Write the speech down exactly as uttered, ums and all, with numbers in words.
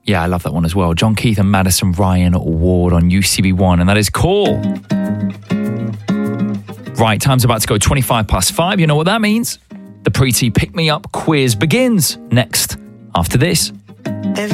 Yeah, I love that one as well. John Keith and Madison Ryan Ward on U C B one, and that is Call. Right, time's about to go twenty-five past five. You know what that means? The Preety Pick Me Up quiz begins next after this.